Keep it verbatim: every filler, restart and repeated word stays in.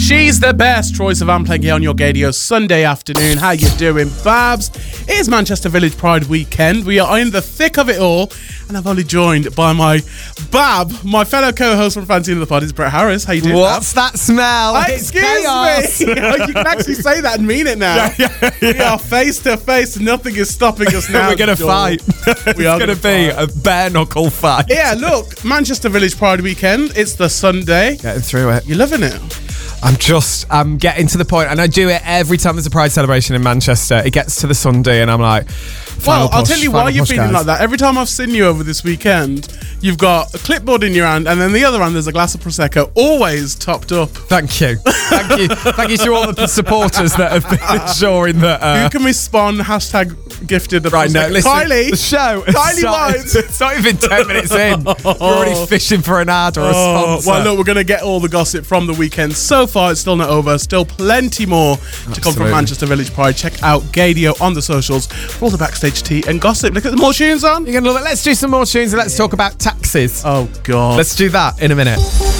She's the best. Troye Sivan playing here on your Gadio Sunday afternoon. How you doing, Babs? It is Manchester Village Pride weekend. We are in the thick of it all, and I'm only joined by my Bab, my fellow co-host from Fancy in the Pod, is Brett Harris. How you doing, What's Bab? that smell? Uh, It's excuse chaos. me. You can actually say that and mean it now. Yeah, yeah, yeah. We are face to face. Nothing is stopping us now. We're going to fight. It's We are going to gonna be fight. a bare knuckle fight. Yeah, look, Manchester Village Pride weekend. It's the Sunday. Getting through it. You're loving it. I'm just, I'm getting to the point, and I do it every time there's a Pride celebration in Manchester. It gets to the Sunday, and I'm like, Well, final I'll push, tell you final why you're push, feeling guys. like that. Every time I've seen you over this weekend, you've got a clipboard in your hand, and then the other hand there's a glass of Prosecco, always topped up. Thank you. Thank you. Thank you to all the supporters that have been ensuring that. Uh, Who can we spawn hashtag gifted the Right now, Prosecco? listen, Kylie. the show. Kylie started- Wines. It's not even ten minutes in. You're already fishing for an ad or a Oh, sponsor. well, look, we're going to get all the gossip from the weekend. So far, it's still not over. Still plenty more to come from Absolutely. Manchester Village Pride. Check out Gadio on the socials for all the backstage tea and gossip. Look at the more tunes on. You're gonna love it. Let's do some more tunes and let's talk about taxes. Oh, God. Let's do that in a minute.